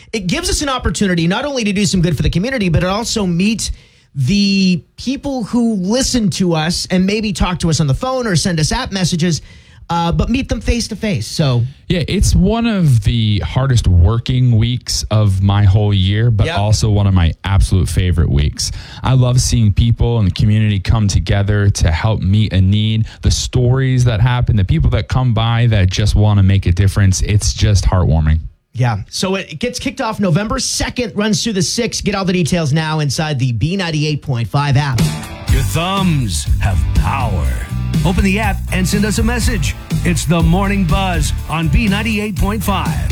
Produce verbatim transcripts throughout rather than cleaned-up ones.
it gives us an opportunity not only to do some good for the community, but it also meet the people who listen to us and maybe talk to us on the phone or send us app messages, uh, but meet them face to face. So, yeah, it's one of the hardest working weeks of my whole year, but yep. also one of my absolute favorite weeks. I love seeing people in the community come together to help meet a need, the stories that happen, the people that come by that just want to make a difference. It's just heartwarming. Yeah, so it gets kicked off November second, runs through the sixth. Get all the details now inside the B ninety-eight point five app. Your thumbs have power. Open the app and send us a message. It's the Morning Buzz on B ninety-eight point five.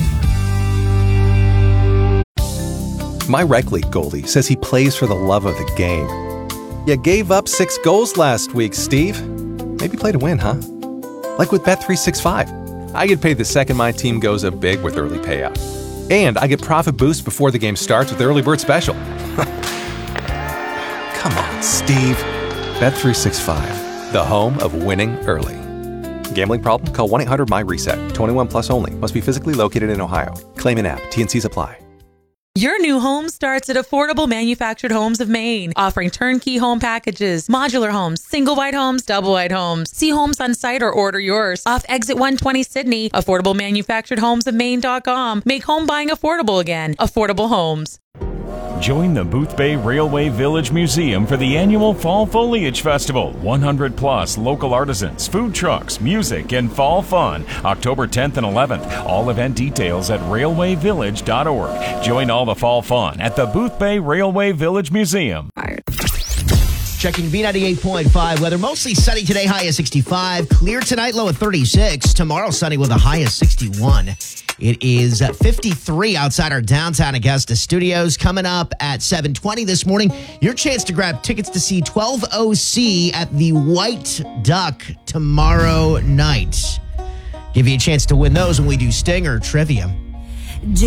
My rec league goalie says he plays for the love of the game. You gave up six goals last week, Steve. Maybe play to win, huh? Like with Bet three sixty-five. I get paid the second my team goes up big with early payout. And I get profit boost before the game starts with Early Bird Special. Come on, Steve. Bet three sixty-five, the home of winning early. Gambling problem? Call one eight hundred my reset. twenty-one plus only. Must be physically located in Ohio. Claim in app. T and Cs apply. Your new home starts at Affordable Manufactured Homes of Maine, offering turnkey home packages, modular homes, single wide homes, double wide homes. See homes on site or order yours off Exit one twenty Sydney, affordable manufactured homes of maine dot com. Make home buying affordable again. Affordable Homes. Join the Boothbay Railway Village Museum for the annual Fall Foliage Festival. one hundred plus local artisans, food trucks, music, and fall fun. October tenth and eleventh. All event details at railway village dot org. Join all the fall fun at the Boothbay Railway Village Museum. Checking B ninety-eight point five weather. Mostly sunny today, high of sixty-five. Clear tonight, low of thirty-six. Tomorrow, sunny with a high of sixty-one. It is fifty-three outside our downtown Augusta studios. Coming up at seven twenty this morning, your chance to grab tickets to see twelve O C at the White Duck tomorrow night. Give you a chance to win those when we do Stinger Trivia.